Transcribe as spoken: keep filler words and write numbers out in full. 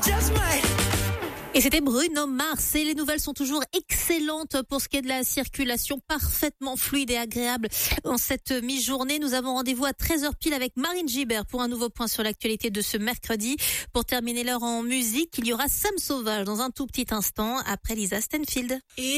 Et c'était Bruno Mars et les nouvelles sont toujours excellentes pour ce qui est de la circulation, parfaitement fluide et agréable en cette mi-journée. Nous avons rendez-vous à treize heures pile avec Marine Gibert pour un nouveau point sur l'actualité de ce mercredi. Pour terminer l'heure en musique, il y aura Sam Sauvage dans un tout petit instant après Lisa Stanfield. Et